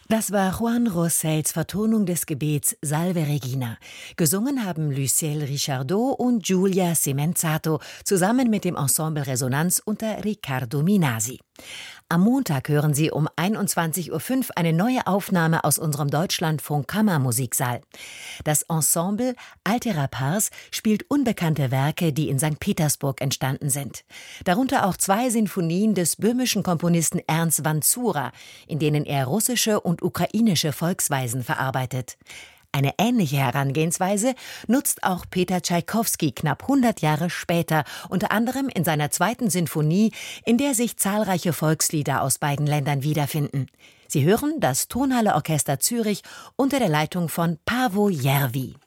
Das war Juan Rossells Vertonung des Gebets Salve Regina. Gesungen haben Luciel Richardot und Giulia Semenzato zusammen mit dem Ensemble Resonanz unter Riccardo Minasi. Am Montag hören Sie um 21:05 Uhr eine neue Aufnahme aus unserem Deutschlandfunk Kammermusiksaal. Das Ensemble Altera Pars spielt unbekannte Werke, die in St. Petersburg entstanden sind. Darunter auch 2 Sinfonien des böhmischen Komponisten Ernst Vanzura, in denen er russische und ukrainische Volksweisen verarbeitet. Eine ähnliche Herangehensweise nutzt auch Peter Tschaikowski knapp 100 Jahre später, unter anderem in seiner 2. Sinfonie, in der sich zahlreiche Volkslieder aus beiden Ländern wiederfinden. Sie hören das Tonhalle Orchester Zürich unter der Leitung von Paavo Järvi.